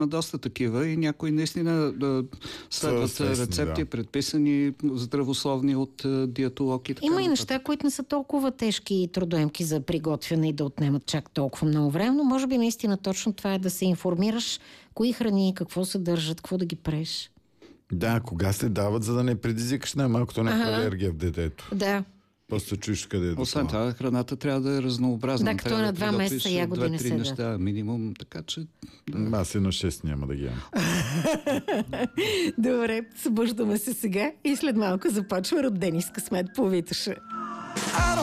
доста такива и някои наистина следват рецепти, предписани здравословни от диетолог и така. Има и неща, които не са толкова тежки и трудоемки за приготвяне и да отнемат чак толкова много време, но може би наистина точно това е да се информираш кои храни, какво съдържат, какво да ги преш. Да, кога се дават, за да не предизвикаш най-малкото алергия в детето. Да. Просто чуеш къде е. Освен това, храната трябва да е разнообразна. Да, като на 2 месеца ягоди не се дадат. неща минимум, така че... Да. Аз и на 6 няма да ги ям. Добре, събуждаме се сега и след малко започва Родени с късмет по Витоша.